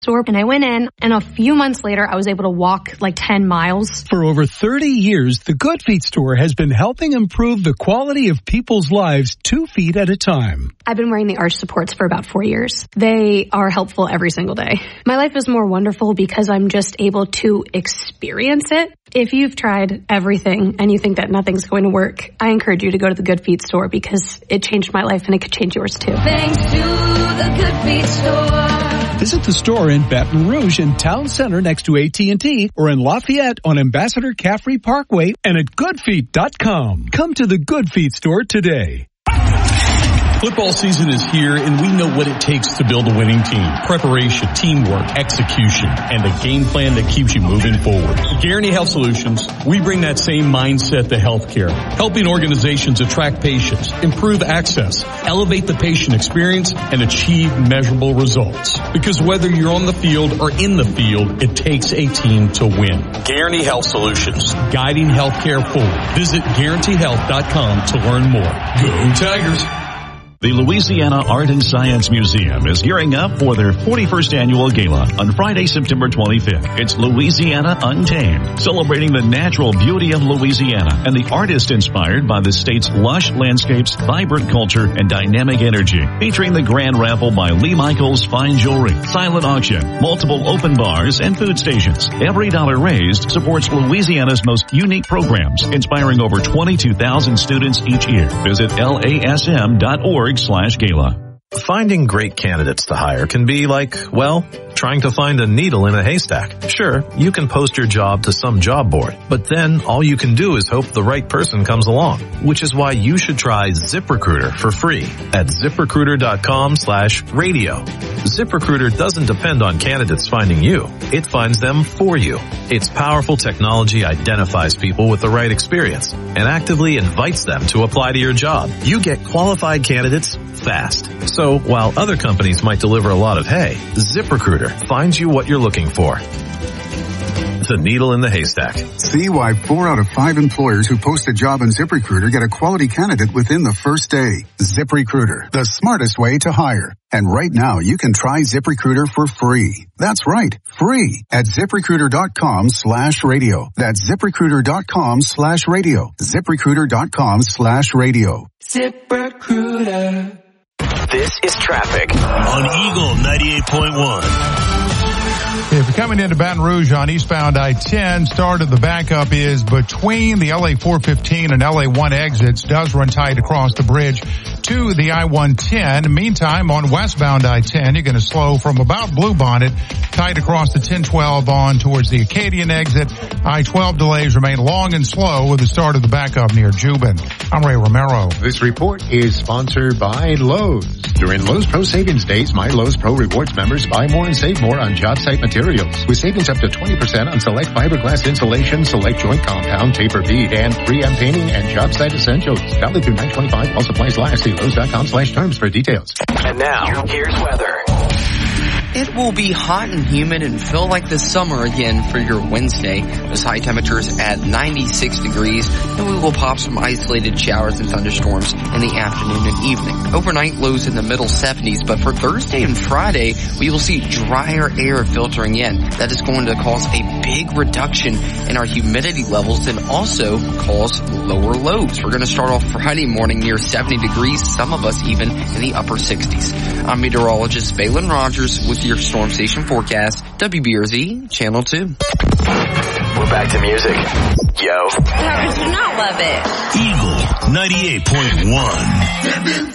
store, and I went in, and a few months later, I was able to walk like 10 miles. For over 30 years, the Good Feet store has been helping improve the quality of people's lives 2 feet at a time. I've been wearing the arch supports for about 4 years. They are helpful every single day. My life is more wonderful because I'm just able to experience it. If you've tried everything and you think that nothing's going to work, I encourage you to go to the Good Feet store because it changed my life and it could change yours too. Thanks to the Good Feet store. Visit the store in Baton Rouge in Town Center next to AT&T or in Lafayette on Ambassador Caffrey Parkway and at goodfeet.com. Come to the Good Feet store today. Football season is here, and we know what it takes to build a winning team. Preparation, teamwork, execution, and a game plan that keeps you moving forward. At Guarantee Health Solutions, we bring that same mindset to healthcare, helping organizations attract patients, improve access, elevate the patient experience, and achieve measurable results. Because whether you're on the field or in the field, it takes a team to win. Guarantee Health Solutions, guiding healthcare forward. Visit GuaranteeHealth.com to learn more. Go Tigers! The Louisiana Art and Science Museum is gearing up for their 41st annual gala on Friday, September 25th. It's Louisiana Untamed, celebrating the natural beauty of Louisiana and the artists inspired by the state's lush landscapes, vibrant culture, and dynamic energy. Featuring the grand raffle by Lee Michaels Fine Jewelry, silent auction, multiple open bars, and food stations. Every dollar raised supports Louisiana's most unique programs, inspiring over 22,000 students each year. Visit lasm.org/gala. Finding great candidates to hire can be like, well, trying to find a needle in a haystack. Sure, you can post your job to some job board, but then all you can do is hope the right person comes along, which is why you should try ZipRecruiter for free at ZipRecruiter.com/radio. ZipRecruiter doesn't depend on candidates finding you. It finds them for you. Its powerful technology identifies people with the right experience and actively invites them to apply to your job. You get qualified candidates fast. So while other companies might deliver a lot of hay, ZipRecruiter finds you what you're looking for. The needle in the haystack. See why 4 out of 5 employers who post a job on ZipRecruiter get a quality candidate within the first day. ZipRecruiter, the smartest way to hire. And right now, you can try ZipRecruiter for free. That's right, free at ZipRecruiter.com/radio. That's ZipRecruiter.com/radio. ZipRecruiter.com/radio. ZipRecruiter. This is traffic on Eagle 98.1. If you're coming into Baton Rouge on eastbound I-10, start of the backup is between the LA 415 and LA 1 exits. Does run tight across the bridge to the I-110. Meantime, on westbound I-10, you're going to slow from about Bluebonnet, tight across the 1012 on towards the Acadian exit. I-12 delays remain long and slow with the start of the backup near Jubin. I'm Ray Romero. This report is sponsored by Lowe's. During Lowe's Pro Savings Days, My Lowe's Pro Rewards members buy more and save more on job site materials, with savings up to 20% on select fiberglass insulation, select joint compound, taper bead, and 3M painting and job site essentials. Valid through 9/25 while supplies last. See Lowe's.com/terms for details. And now, here's weather. It will be hot and humid and feel like the summer again for your Wednesday. Those high temperatures at 96 degrees, and we will pop some isolated showers and thunderstorms in the afternoon and evening. Overnight lows in the middle 70s, but for Thursday and Friday, we will see drier air filtering in. That is going to cause a big reduction in our humidity levels and also cause lower lows. We're going to start off Friday morning near 70 degrees, some of us even in the upper 60s. I'm meteorologist Valen Rogers with your Storm Station forecast, WBRZ Channel 2. We're back to music. Yo. How could you not love it? Eagle 98.1.